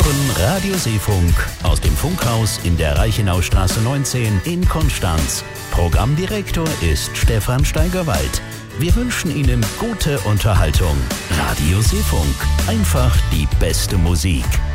hören Radio Seefunk aus dem Funkhaus in der Reichenaustraße 19 in Konstanz. Programmdirektor ist Stefan Steigerwald. Wir wünschen Ihnen gute Unterhaltung. Radio Seefunk, einfach die beste Musik.